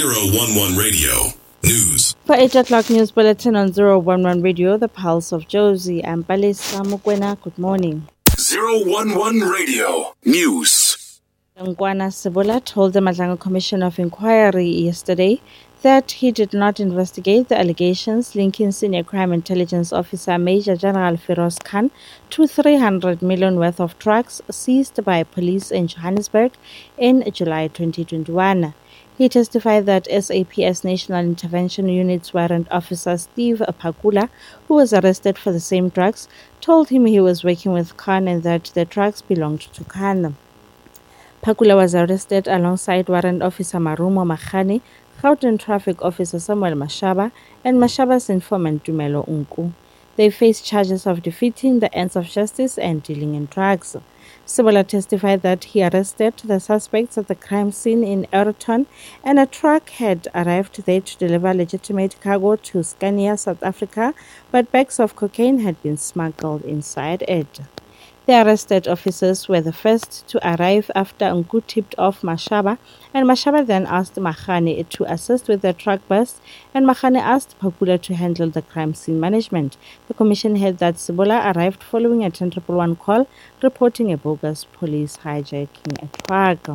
011 Radio News. For 8 o'clock news bulletin on 011 Radio, the Pulse of Josie and Palesa Mukwena. Good morning. 011 Radio News. Nkwana Sebola told the Madlanga Commission of Inquiry yesterday that he did not investigate the allegations linking Senior Crime Intelligence Officer Major General Firoz Khan to 300 million worth of drugs seized by police in Johannesburg in July 2021. He testified that SAPS National Intervention Unit's warrant officer Steve Phakula, who was arrested for the same drugs, told him he was working with Khan and that the drugs belonged to Khan. Phakula was arrested alongside warrant officer Marumo Makhane, Gauteng Traffic Officer Samuel Mashaba, and Mashaba's informant Tumelo Unku. They faced charges of defeating the ends of justice and dealing in drugs. Sebola testified that he arrested the suspects at the crime scene in Ayrton, and a truck had arrived there to deliver legitimate cargo to Scania, South Africa, but bags of cocaine had been smuggled inside it. The arrested officers were the first to arrive after Unku tipped off Mashaba, and Mashaba then asked Makhane to assist with the truck bust, and Makhane asked Phakula to handle the crime scene management. The commission heard that Sebola arrived following a 10111 call reporting a bogus police hijacking a truck.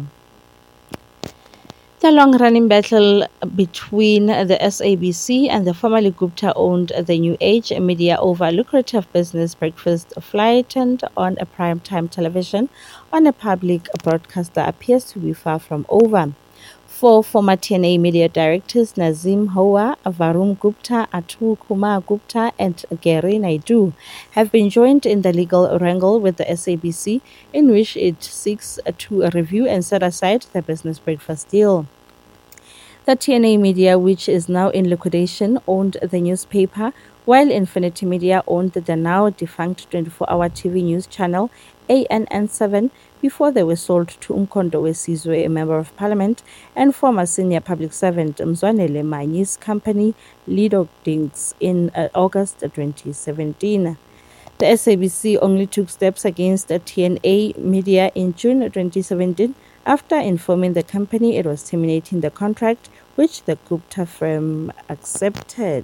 The long-running battle between the SABC and the formerly Gupta-owned The New Age media over lucrative business breakfast flightened on a prime-time television on a public broadcaster appears to be far from over. Four former TNA media directors Nazim Hoa, Varun Gupta, Atul Kumar Gupta, and Gary Naidu have been joined in the legal wrangle with the SABC, in which it seeks to review and set aside the business breakfast deal. The TNA Media, which is now in liquidation, owned the newspaper, while Infinity Media owned the now defunct 24-hour TV news channel ANN7 before they were sold to Umkhonto Wesizwe, a member of parliament, and former senior public servant Mzwanele Manyi's company Lido Dinks in August 2017. The SABC only took steps against the TNA Media in June 2017 after informing the company it was terminating the contract, which the Gupta firm accepted.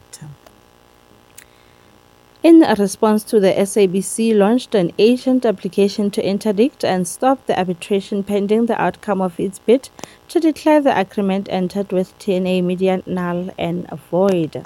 In response to the SABC launched an agent application to interdict and stop the arbitration pending the outcome of its bid to declare the agreement entered with TNA Media null and void.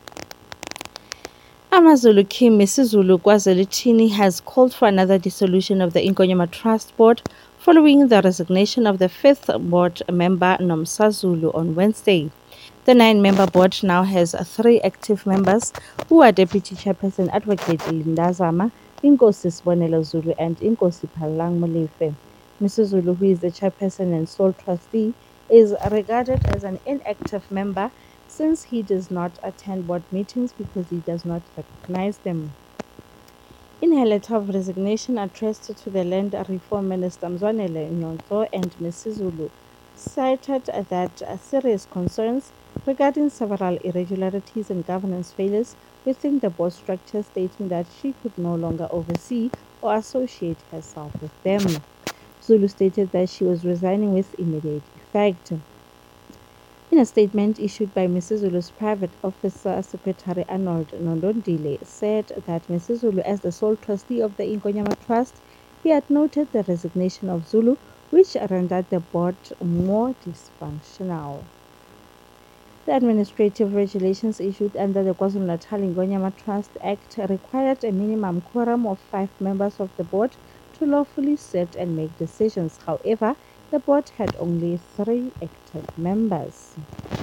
AmaZulu King Misuzulu Gwazalithini has called for another dissolution of the Ingonyama Trust Board following the resignation of the fifth board member Nomsazulu on Wednesday. The 9-member board now has 3 active members who are Deputy Chairperson Advocate Linda Zama, Inkosi Sibonelo Zulu, and Inkosi Phalang Molefe. Mr. Zulu, who is the chairperson and sole trustee, is regarded as an inactive member since he does not attend board meetings because he does not recognize them. In her letter of resignation addressed to the Land Reform Minister Mzwanele Nyonto and Mrs. Zulu, cited that serious concerns regarding several irregularities and governance failures within the board structure, stating that she could no longer oversee or associate herself with them. Zulu stated that she was resigning with immediate effect. In a statement issued by Mrs. Zulu's private officer, Secretary Arnold Nondondile said that Mrs. Zulu, as the sole trustee of the Ingonyama Trust, he had noted the resignation of Zulu, which rendered the board more dysfunctional. The administrative regulations issued under the KwaZulu-Natal Ingonyama Trust Act required a minimum quorum of 5 members of the board to lawfully sit and make decisions. However, the board had only 3 active members.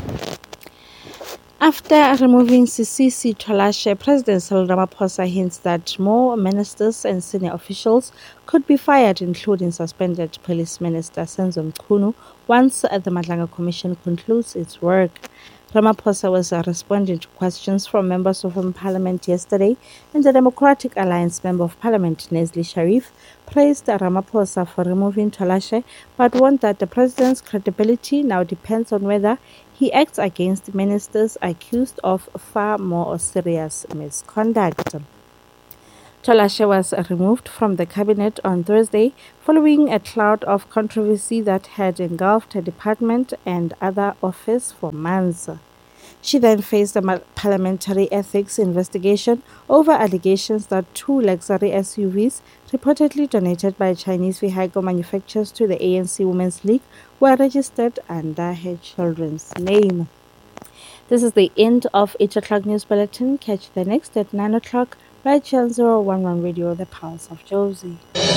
After removing Sisisi Tolashe, President Cyril Ramaphosa hints that more ministers and senior officials could be fired, including suspended Police Minister Senzo Mchunu, once the Madlanga Commission concludes its work. Ramaphosa was responding to questions from members of Parliament yesterday, and the Democratic Alliance Member of Parliament, Nesli Sharif, praised Ramaphosa for removing Tolashe, but warned that the president's credibility now depends on whether he acts against ministers accused of far more serious misconduct. Tolashe was removed from the cabinet on Thursday following a cloud of controversy that had engulfed her department and other office for months. She then faced a parliamentary ethics investigation over allegations that 2 luxury SUVs, reportedly donated by Chinese vehicle manufacturers to the ANC Women's League, were registered under her children's name. This is the end of 8 o'clock news bulletin. Catch the next at 9 o'clock. Right here on 011 Radio, the Pulse of Jozi.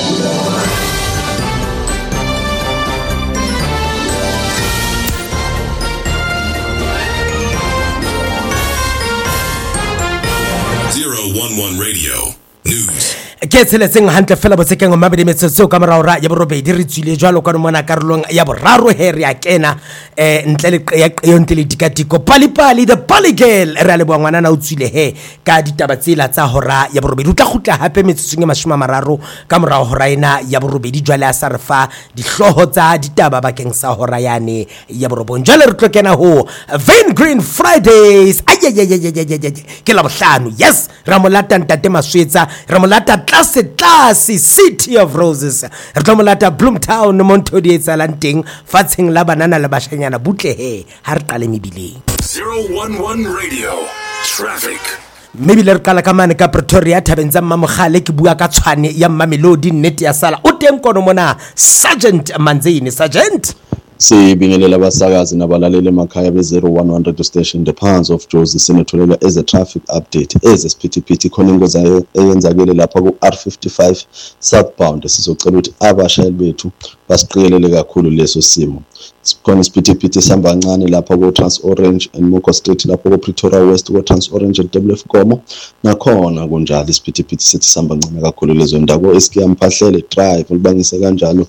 Radio News. Ke tsheletseng hantle fela botsekeng o mabedi metsotso ka morao ra ya borobedi re tswile jwalo ka mona karolong ya boraro he re ya kena ntle le ya ntle le dikatiko palipali the pali girl re le bongwana na utswile he ka ditaba tsela tsa hora ya borobedi utla khutla hape metsotsong e 30 ka morao hora ena ya borobedi jwale a sa re fa dihloho tsa ditaba bakeng sa hora yane ya borobong jwale re tlo kena ho Van Green Fridays ke la bohlano yes ramolata ntate maswetsa ramolata classy City of Roses re tlo molata Bloomtown Montodi etsalanteng fatsheng la banana le bashanyana butle he ha re qale mebileng 011 Radio Traffic. maybe le re kala ka mane ka Pretoria Thabeng tsa Mmamogale ke bua ka tshwane ya Mamelodi nnete ya sala o teng kono mona Sergeant Manzini Sergeant Sibingelela abasakazi nabalaleli emakhaya be-011 radio station the Pulse of Jozi sinetholela as a traffic update as isiphithiphithi khona ingozi eyenzakele lapha ku-R55 southbound sizocela ukuthi abashayeli bethu basiqikelele kakhulu leso simo. Sikhona isiphithiphithi sihamba kancane lapha ku-Trans Orange and Moko Street lapha ku-Pretoria West ku-Trans Orange and WF Gomo nakhona kunjalo isiphithiphithi sithi sihamba kancane kakhulu lezo ndawo eSkiya Mphahlele drive ulibangise kanjalo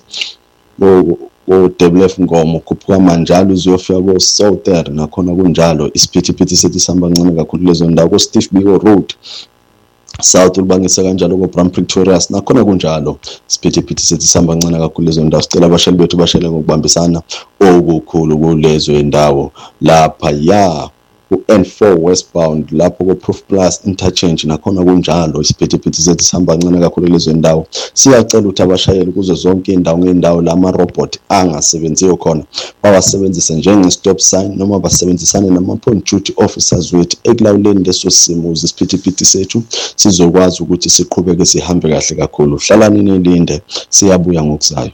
WF Ngomo kuphuka manjalo uzofika ko Southern nakhona kunjalo isiphithiphithi sithi sihamba kancane kakhulu lezo ndawo ku Steve Biko Road South ulibangisa kanjalo ko Bram Pretoria nakhona kunjalo isiphithiphithi sithi sihamba kancane kakhulu lezo ndawo sicela abashayeli bethu bashayele ngokubambisana okukhulu kulezo indawo lapha ya N4 westbound lapho ku Proof Plus interchange nakhona kunjalo isiphithiphithi sithi sihamba kancane kakhulu lezo ndawo siyacela ukuthi abashayeli kuzo zonke indawo ngendawo lama robot angasebenziyo khona bawasebenzise njenge stop sign noma basebenzisane nama point duty officers wethu ekulawuleni leso simo isiphithiphithi sethu sizokwazi ukuthi siqhubeke sihambe kahle kakhulu hlalani nilinde siyabuya ngokuzayo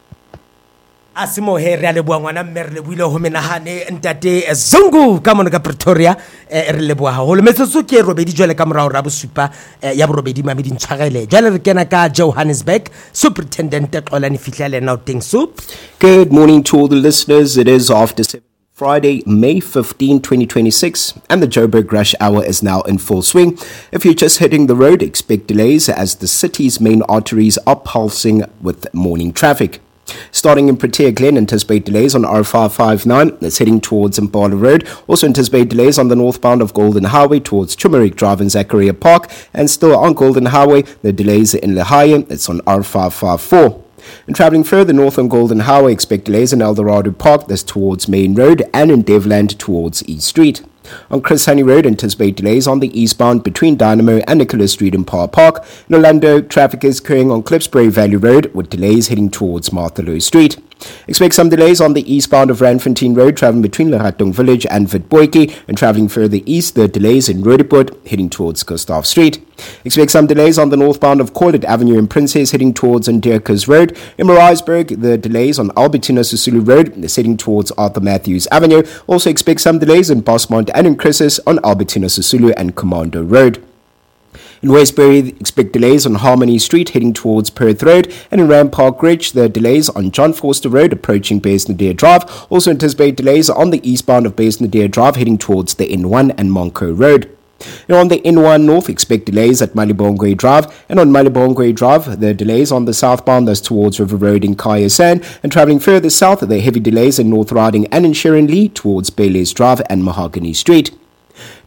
Asimo he re le bua ngwana mme re le buile ho menahane ntate Zungu ka mona ka Pretoria re le bua ho le metsotso ke robedi jwale ka morao ra bosupa ya borobedi mamedi ntshagele jwale re kena ka Johannesburg Superintendent Xolani Fihlele now teng soup. Good morning to all the listeners. It is after 7 Friday, May 15, 2026, and the Joburg rush hour is now in full swing. If you're just hitting the road, expect delays as the city's main arteries are pulsing with morning traffic. Starting in Protea Glen, anticipate delays on R559 that's heading towards Impala Road. Also anticipate delays on the northbound of Golden Highway towards Turmeric Drive and Zachariah Park. And still on Golden Highway, the delays are in Lehigh, it's on R554. And travelling further north on Golden Highway, expect delays in Eldorado Park, that's towards Main Road, and in Devland towards East Street. On Chris Honey Road, anticipate delays on the eastbound between Dynamo and Nicholas Street in Power Park. In Orlando, traffic is occurring on Klipsbury Valley Road with delays heading towards Martha Street. Expect some delays on the eastbound of Randfontein Road, travelling between Leratung Village and Witbooi, and travelling further east, the delays in Roodepoort heading towards Gustav Street. Expect some delays on the northbound of Corlett Avenue in Princess heading towards Ndierkes Road. In Maritzburg, the delays on Albertina Sisulu Road heading towards Arthur Matthews Avenue. Also expect some delays in Bosmont and in Chrysis on Albertina Sisulu and Commando Road. In Westbury, expect delays on Harmony Street heading towards Perth Road, and in Ram Park Ridge, the delays on John Forster Road approaching Baysnadeer Drive. Also anticipate delays on the eastbound of Baysnadeer Drive heading towards the N1 and Monco Road. And on the N1 North, expect delays at Malibongwe Drive, and on Malibongwe Drive, the delays on the southbound that's towards River Road in Kaya Sand, and travelling further south, the heavy delays in North Riding and in Sharon Lee towards Baylis Drive and Mahogany Street.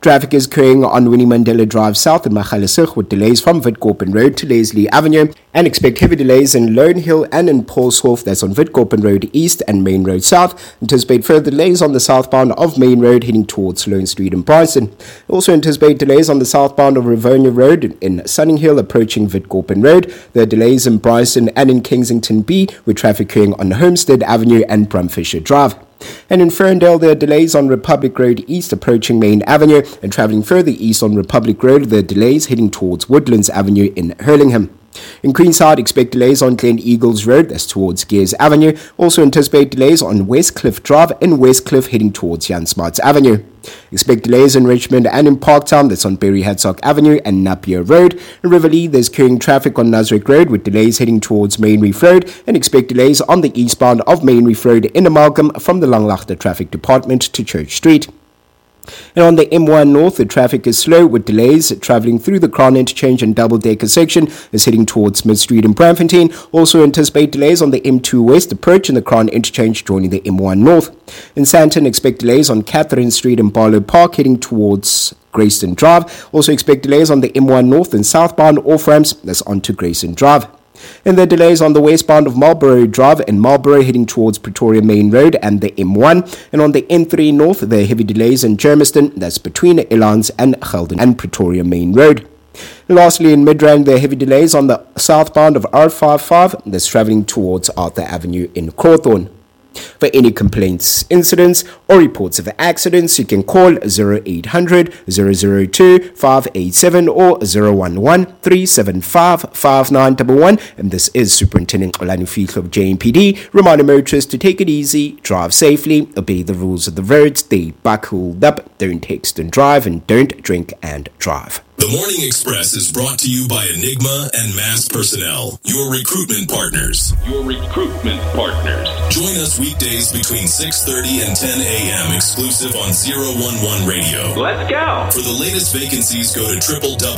Traffic is occurring on Winnie Mandela Drive South in Magaliesig with delays from Witkoppen Road to Leslie Avenue, and expect heavy delays in Lone Hill and in Paulshof, that's on Witkoppen Road East and Main Road South. Anticipate further delays on the southbound of Main Road heading towards Lone Street in Bryson. Also anticipate delays on the southbound of Rivonia Road in Sunninghill approaching Witkoppen Road. There are delays in Bryson and in Kensington B with traffic occurring on Homestead Avenue and Brumfisher Drive. And in Ferndale, there are delays on Republic Road East approaching Main Avenue, and travelling further east on Republic Road, there are delays heading towards Woodlands Avenue in Hurlingham. In Queenside, expect delays on Glen Eagles Road, that's towards Gears Avenue. Also anticipate delays on West Cliff Drive and West Cliff heading towards Jan Smarts Avenue. Expect delays in Richmond and in Parktown, that's on Berry Hadsock Avenue and Napier Road. In Riverlea, there's carrying traffic on Nasrec Road with delays heading towards Main Reef Road, and expect delays on the eastbound of Main Reef Road in Amalgam from the Langlaagte Traffic Department to Church Street. And on the M1 North, the traffic is slow with delays travelling through the Crown Interchange and double-decker section is heading towards Mid Street in Braamfontein. Also anticipate delays on the M2 West approach and the Crown Interchange joining the M1 North. In Sandton, expect delays on Catherine Street in Barlow Park heading towards Grayston Drive. Also expect delays on the M1 North and southbound off-ramps that's onto Grayston Drive. And there are delays on the westbound of Marlborough Drive and Marlborough heading towards Pretoria Main Road and the M1. And on the N3 North, there are heavy delays in Germiston, that's between Elands and Gelden and Pretoria Main Road. And lastly, in Midrand, there are heavy delays on the southbound of R55, that's travelling towards Arthur Avenue in Cawthorne. For any complaints, incidents, or reports of accidents, you can call 0800 002 587 or 011 375 5911. And this is Superintendent Olani Fihlo of JMPD, reminding motorists to take it easy, drive safely, obey the rules of the road, stay buckled up, don't text and drive, and don't drink and drive. The Morning Express is brought to you by Enigma and Mass Personnel, your recruitment partners. Join us weekdays between 6:30 and 10 a.m. exclusive on 011 Radio. Let's go! For the latest vacancies, go to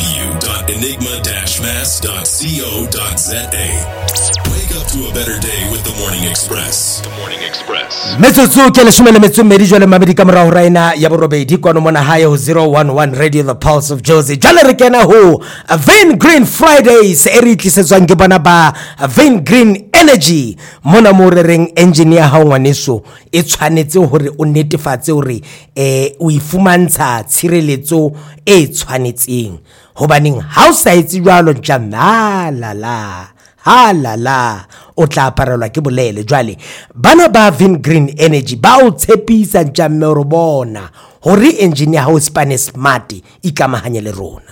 www.enigma-mass.co.za. Wake up to a better day with The Morning Express. The Morning Express. Metsotso ke leshome le metso mmedi jwale mabedi ka morao raina ya borobedi kwano mona hae ho 011 Radio, the Pulse of Jozi. Jale re kena ho Vein Green Fridays e re tlisetswang ke bana ba Vein Green Energy. Mona mo re reng engineer ha ngwaneso e tshwanetse hore o netefatse hore o ifumantsha tshireletso e tshwanetseng, hobaneng ha o sa itse jwalo ntla halala o tla aparelwa ke bolele. Jwale bana ba Vein Green Energy ba o tshepisa jamme ro bona hore engineer ha o spane smart ikamahanye le rona.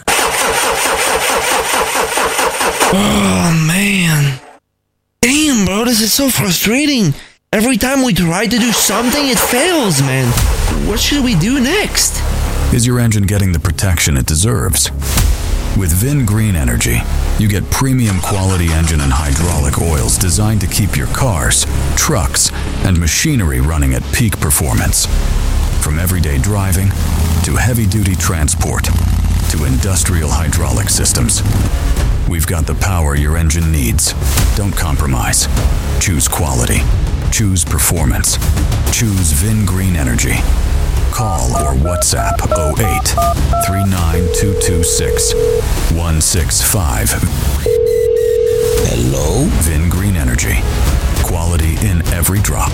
Oh man, damn bro, this is so frustrating. Every time we try to do something, it fails, man. What should we do next? Is your engine getting the protection it deserves? With Vin Green Energy, you get premium quality engine and hydraulic oils designed to keep your cars, trucks, and machinery running at peak performance. From everyday driving to heavy-duty transport to industrial hydraulic systems, we've got the power your engine needs. Don't compromise. Choose quality. Choose performance. Choose Vin Green Energy. Call or WhatsApp 08 39226 165. Hello? Vin Green Energy. Quality in every drop.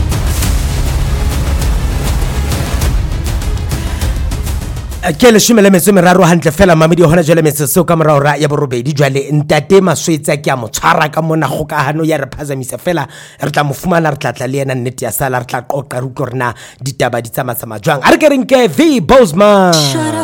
Ke leshome le metso meraro hantle fela mamedi hona jwale metsotso ka morao ra ya borobedi. Jwale ntate Maswetsa ke a mo tshwara ka mona kgokahano ya re phazamisa fela re tla mo fumana re tla le yena nnete ya sala re tla qoqa re utlwe rena ditaba di tsamaya jwang. A re ke reng ke V Bosman.